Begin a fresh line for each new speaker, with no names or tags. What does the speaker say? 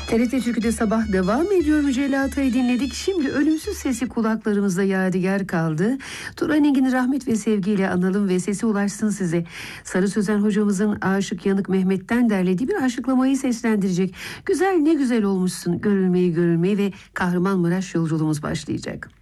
TRT Türkü'de sabah devam ediyor. Mücella Atay'ı dinledik. Şimdi ölümsüz sesi kulaklarımızda yadigar kaldı. Turan Engin'i rahmet ve sevgiyle analım ve sesi ulaşsın size. Sarı Sözen hocamızın Aşık Yanık Mehmet'ten derlediği bir aşıklamayı seslendirecek. Güzel, ne güzel olmuşsun. Görülmeyi ve Kahramanmaraş yolculuğumuz başlayacak.